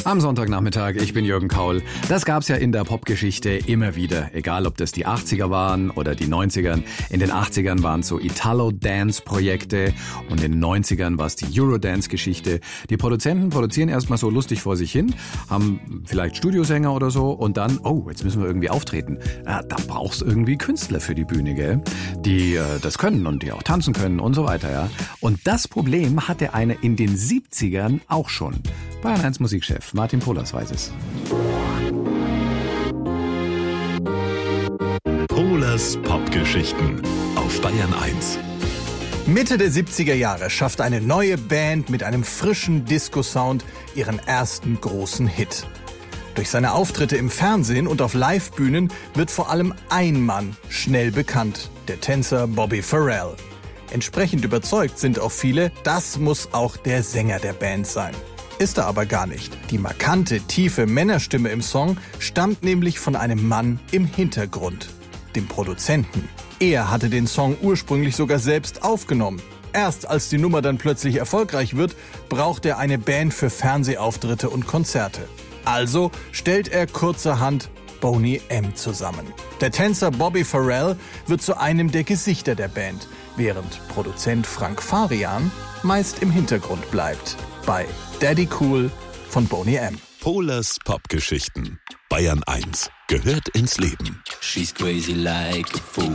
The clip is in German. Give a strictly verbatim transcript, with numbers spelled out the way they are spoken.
Am Sonntagnachmittag, ich bin Jürgen Kaul. Das gab's ja in der Popgeschichte immer wieder, egal ob das die achtziger waren oder die neunzigern. In den achtzigern waren es so Italo-Dance-Projekte und in den neunzigern war es die Eurodance-Geschichte. Die Produzenten produzieren erstmal so lustig vor sich hin, haben vielleicht Studiosänger oder so und dann, oh, jetzt müssen wir irgendwie auftreten. Ja, da brauchst du irgendwie Künstler für die Bühne, gell? Die äh, das können und die auch tanzen können und so weiter, ja. Und das Problem hatte einer in den siebzigern auch schon. Bayern eins Musikchef Martin Pohlers weiß es. Pohlers Popgeschichten auf Bayern eins. Mitte der siebziger Jahre schafft eine neue Band mit einem frischen Disco-Sound ihren ersten großen Hit. Durch seine Auftritte im Fernsehen und auf Livebühnen wird vor allem ein Mann schnell bekannt, der Tänzer Bobby Farrell. Entsprechend überzeugt sind auch viele, das muss auch der Sänger der Band sein. Ist er aber gar nicht. Die markante, tiefe Männerstimme im Song stammt nämlich von einem Mann im Hintergrund, dem Produzenten. Er hatte den Song ursprünglich sogar selbst aufgenommen. Erst als die Nummer dann plötzlich erfolgreich wird, braucht er eine Band für Fernsehauftritte und Konzerte. Also stellt er kurzerhand Boney M. zusammen. Der Tänzer Bobby Farrell wird zu einem der Gesichter der Band, während Produzent Frank Farian meist im Hintergrund bleibt. Bei Daddy Cool von Boney M. Pohlers Popgeschichten. Bayern eins gehört ins Leben. She's crazy like a fool.